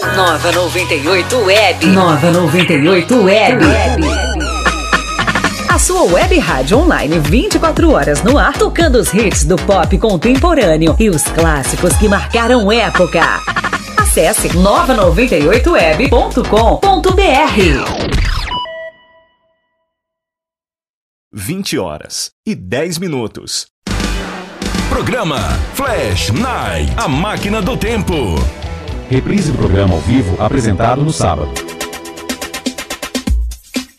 Nova 98 Web. Nova 98 Web. A sua web rádio online 24 horas no ar, tocando os hits do pop contemporâneo e os clássicos que marcaram época. Acesse nova98web.com.br. 20h10. Programa Flash Night, a máquina do tempo. Reprise do programa ao vivo apresentado no sábado.